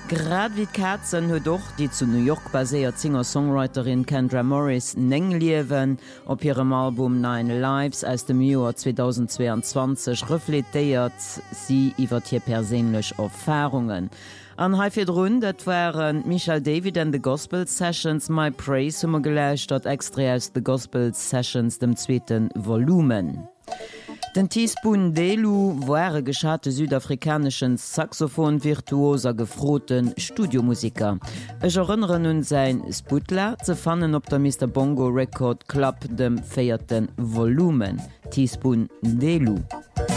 Grad wie Katzen huet doch die zu New York baséiert Singer-Songwriterin Kendra Morris neng liewen op ihrem Album Nine Lives aus dem Joar 2022 reflektiert sie iwwer hier perélech Erfahrungen. An Haifirrun, dat waren Michael David and the Gospel Sessions, My Praise hummer gelächt dat extra aus The Gospel Sessions dem zweiten Volumen. Den Teaspoon Delu war geschate südafrikanischen Saxophon-Virtuoser gefroten Studiomusiker. Ech erinnere nun sein Sputler ze fannen op der Mr. Bongo Record Club dem 4. Volumen. Teaspoon Delu.